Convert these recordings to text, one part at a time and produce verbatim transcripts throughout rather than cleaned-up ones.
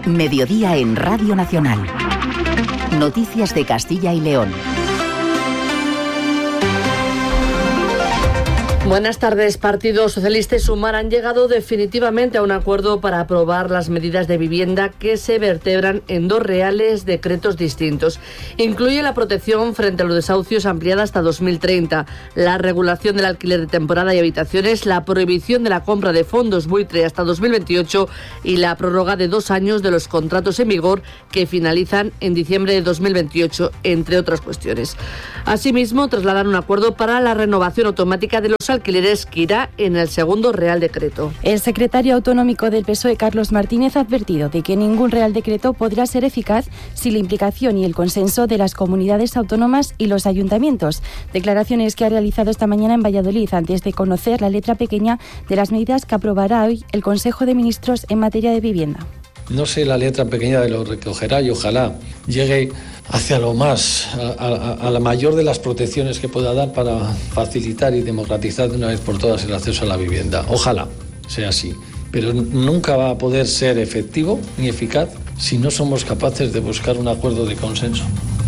Mediodía en Radio Nacional. Noticias de Castilla y León. Buenas tardes. Partido Socialista y Sumar han llegado definitivamente a un acuerdo para aprobar las medidas de vivienda que se vertebran en dos reales decretos distintos. Incluye la protección frente a los desahucios ampliada hasta dos mil treinta, la regulación del alquiler de temporada y habitaciones, la prohibición de la compra de fondos buitre hasta dos mil veintiocho y la prórroga de dos años de los contratos en vigor que finalizan en diciembre de dos mil veintiocho, entre otras cuestiones. Asimismo, trasladan un acuerdo para la renovación automática de los alquileres que irá en el segundo Real Decreto. El secretario autonómico del P S O E, Carlos Martínez, ha advertido de que ningún Real Decreto podrá ser eficaz sin la implicación y el consenso de las comunidades autónomas y los ayuntamientos. Declaraciones que ha realizado esta mañana en Valladolid antes de conocer la letra pequeña de las medidas que aprobará hoy el Consejo de Ministros en materia de vivienda. No sé la letra pequeña de lo que recogerá y ojalá llegue hacia lo más, a, a, a la mayor de las protecciones que pueda dar para facilitar y democratizar de una vez por todas el acceso a la vivienda. Ojalá sea así, pero nunca va a poder ser efectivo ni eficaz si no somos capaces de buscar un acuerdo de consenso.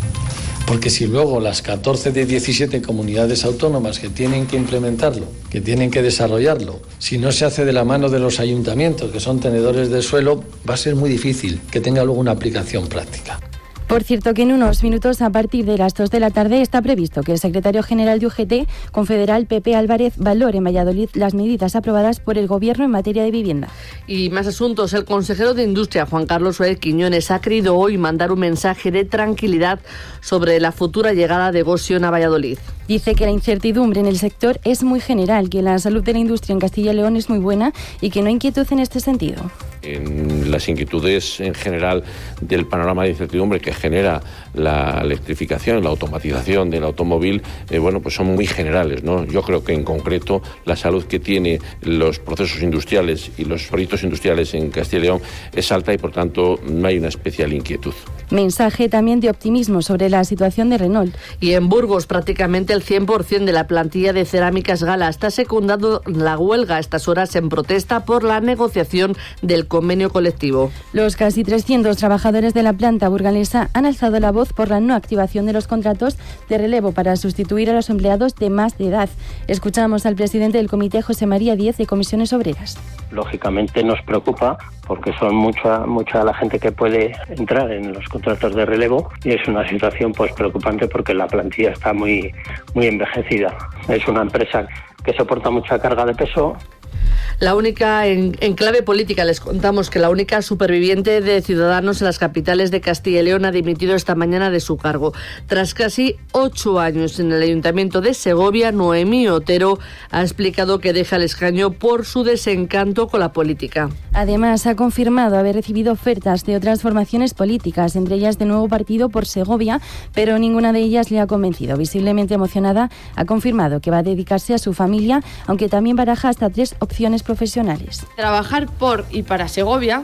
Porque si luego las catorce de diecisiete comunidades autónomas que tienen que implementarlo, que tienen que desarrollarlo, si no se hace de la mano de los ayuntamientos, que son tenedores del suelo, va a ser muy difícil que tenga luego una aplicación práctica. Por cierto, que en unos minutos, a partir de las dos de la tarde, está previsto que el secretario general de U G T, confederal Pepe Álvarez, valore en Valladolid las medidas aprobadas por el Gobierno en materia de vivienda. Y más asuntos. El consejero de Industria, Juan Carlos Suárez Quiñones, ha querido hoy mandar un mensaje de tranquilidad sobre la futura llegada de Gotion a Valladolid. Dice que la incertidumbre en el sector es muy general, que la salud de la industria en Castilla y León es muy buena y que no hay inquietud en este sentido. En las inquietudes en general del panorama de incertidumbre que genera la electrificación, la automatización del automóvil, eh, bueno, pues son muy generales, ¿no? Yo creo que en concreto la salud que tiene los procesos industriales y los proyectos industriales en Castilla y León es alta y por tanto no hay una especial inquietud. Mensaje también de optimismo sobre la situación de Renault. Y en Burgos prácticamente el cien por ciento de la plantilla de Cerámicas Gala está secundando la huelga a estas horas en protesta por la negociación del convenio colectivo. Los casi trescientos trabajadores de la planta burgalesa han alzado la voz por la no activación de los contratos de relevo para sustituir a los empleados de más de edad. Escuchamos al presidente del comité, José María Díez, de Comisiones Obreras. Lógicamente nos preocupa porque son mucha mucha la gente que puede entrar en los contratos de relevo y es una situación pues preocupante porque la plantilla está muy muy envejecida. Es una empresa que soporta mucha carga de peso. La única, en, en clave política, les contamos que la única superviviente de Ciudadanos en las capitales de Castilla y León ha dimitido esta mañana de su cargo. Tras casi ocho años en el Ayuntamiento de Segovia, Noemí Otero ha explicado que deja el escaño por su desencanto con la política. Además, ha confirmado haber recibido ofertas de otras formaciones políticas, entre ellas de Nuevo Partido por Segovia, pero ninguna de ellas le ha convencido. Visiblemente emocionada, ha confirmado que va a dedicarse a su familia, aunque también baraja hasta tres opciones profesionales. Trabajar por y para Segovia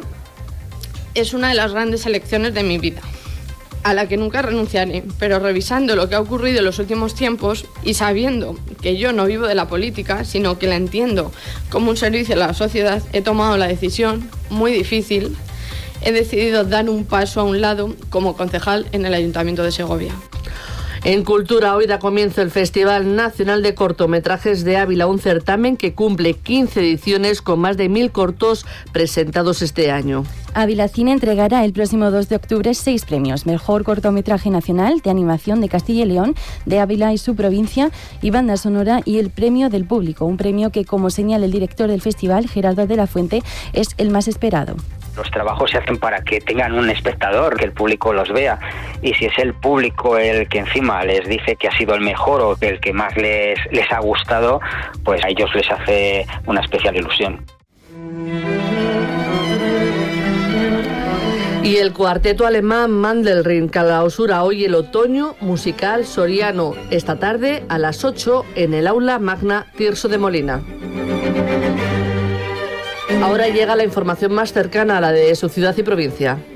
es una de las grandes elecciones de mi vida, a la que nunca renunciaré, pero revisando lo que ha ocurrido en los últimos tiempos y sabiendo que yo no vivo de la política, sino que la entiendo como un servicio a la sociedad, he tomado la decisión muy difícil. He decidido dar un paso a un lado como concejal en el Ayuntamiento de Segovia. En Cultura, hoy da comienzo el Festival Nacional de Cortometrajes de Ávila, un certamen que cumple quince ediciones con más de mil cortos presentados este año. Ávila Cine entregará el próximo dos de octubre seis premios: Mejor Cortometraje Nacional de Animación de Castilla y León, de Ávila y su provincia, y Banda Sonora, y el Premio del Público, un premio que, como señala el director del festival, Gerardo de la Fuente, es el más esperado. Los trabajos se hacen para que tengan un espectador, que el público los vea, y si es el público el que encima les dice que ha sido el mejor o que el que más les, les ha gustado, pues a ellos les hace una especial ilusión. Y el cuarteto alemán Mandelring clausura hoy el otoño musical soriano, esta tarde a las ocho en el aula magna Tirso de Molina. Ahora llega la información más cercana a la de su ciudad y provincia.